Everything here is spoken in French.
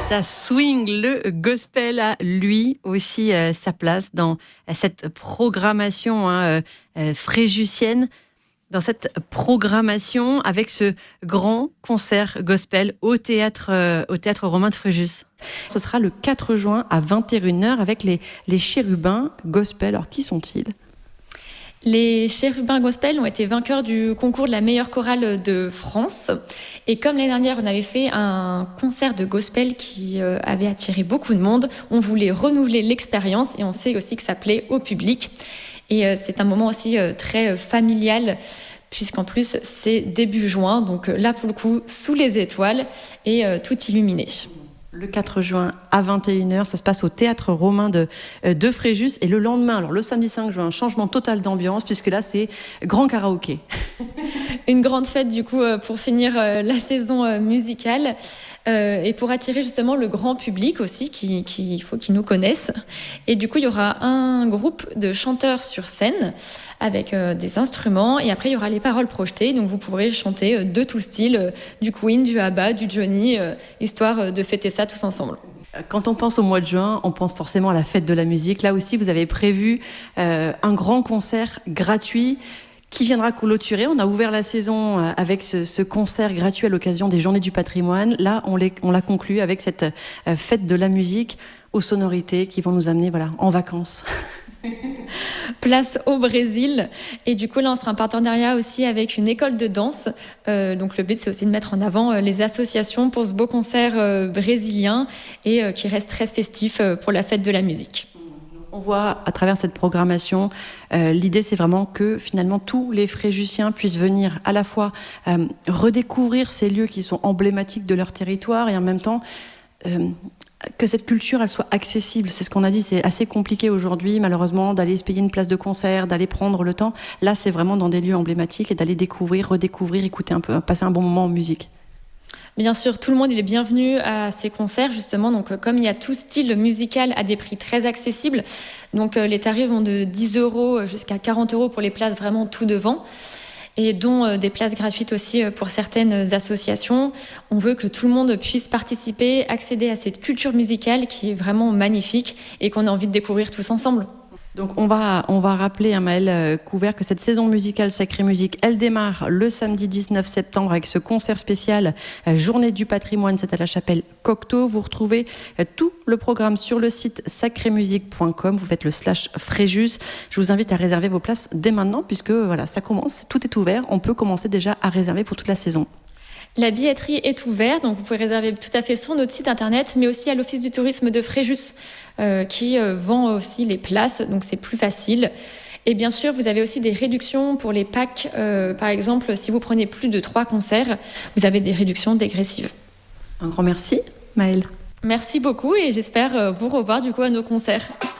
Ça swing, le gospel a lui aussi sa place dans cette programmation fréjussienne, dans cette programmation avec ce grand concert gospel au théâtre Romain de Fréjus. Ce sera le 4 juin à 21h avec les Chérubins Gospel. Alors qui sont-ils ? Les Chérubins Gospel ont été vainqueurs du concours de la meilleure chorale de France. Et comme l'année dernière, on avait fait un concert de gospel qui avait attiré beaucoup de monde, on voulait renouveler l'expérience et on sait aussi que ça plaît au public. Et c'est un moment aussi très familial, puisqu'en plus, c'est début juin. Donc là, pour le coup, sous les étoiles et tout illuminé. Le 4 juin à 21h, ça se passe au théâtre Romain de Fréjus. Et le lendemain, alors le samedi 5 juin, changement total d'ambiance, puisque là, c'est grand karaoké. Une grande fête, du coup, pour finir la saison musicale. Et pour attirer justement le grand public aussi, qu'il faut qu'ils nous connaissent. Et du coup, il y aura un groupe de chanteurs sur scène avec des instruments. Et après, il y aura les paroles projetées. Donc, vous pourrez chanter de tout style, du Queen, du ABBA, du Johnny, histoire de fêter ça tous ensemble. Quand on pense au mois de juin, on pense forcément à la fête de la musique. Là aussi, vous avez prévu un grand concert gratuit qui viendra clôturer. On a ouvert la saison avec ce concert gratuit à l'occasion des Journées du patrimoine. Là, on l'a conclu avec cette fête de la musique aux sonorités qui vont nous amener en vacances. Place au Brésil. Et du coup, là, on sera en partenariat aussi avec une école de danse. Donc, le but, c'est aussi de mettre en avant les associations pour ce beau concert brésilien et qui reste très festif pour la fête de la musique. On voit à travers cette programmation, l'idée c'est vraiment que finalement tous les Fréjusiens puissent venir à la fois redécouvrir ces lieux qui sont emblématiques de leur territoire et en même temps que cette culture elle soit accessible. C'est ce qu'on a dit, c'est assez compliqué aujourd'hui malheureusement d'aller se payer une place de concert, d'aller prendre le temps. Là c'est vraiment dans des lieux emblématiques et d'aller découvrir, redécouvrir, écouter un peu, passer un bon moment en musique. Bien sûr, tout le monde il est bienvenu à ces concerts justement. Donc, comme il y a tout style musical à des prix très accessibles, donc les tarifs vont de 10 € jusqu'à 40 € pour les places vraiment tout devant, et dont des places gratuites aussi pour certaines associations. On veut que tout le monde puisse participer, accéder à cette culture musicale qui est vraiment magnifique et qu'on a envie de découvrir tous ensemble. Donc on va rappeler, Maëlle Couvert, que cette saison musicale Sacrée Musique, elle démarre le samedi 19 septembre avec ce concert spécial Journée du patrimoine, c'est à la chapelle Cocteau. Vous retrouvez tout le programme sur le site sacrémusique.com, vous faites le /Fréjus. Je vous invite à réserver vos places dès maintenant puisque ça commence, tout est ouvert, on peut commencer déjà à réserver pour toute la saison. La billetterie est ouverte, donc vous pouvez réserver tout à fait sur notre site internet, mais aussi à l'Office du tourisme de Fréjus, qui vend aussi les places, donc c'est plus facile. Et bien sûr, vous avez aussi des réductions pour les packs. Par exemple, si vous prenez plus de 3 concerts, vous avez des réductions dégressives. Un grand merci, Maëlle. Merci beaucoup et j'espère vous revoir du coup à nos concerts.